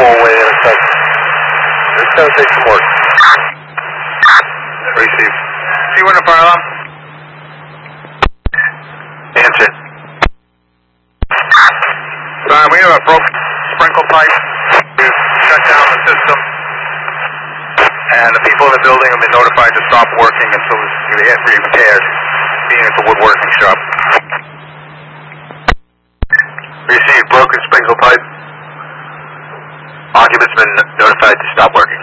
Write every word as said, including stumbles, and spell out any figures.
four-way intersection. It's going to take some work. Receive. See when the fire alarm? Answer. Sorry, we have a broken sprinkle pipe. We've shut down the system. And the people in the building have been notified to stop working until they get repaired, being it's a woodworking shop. Received broken sprinkle pipe. Occupants been notified to stop working.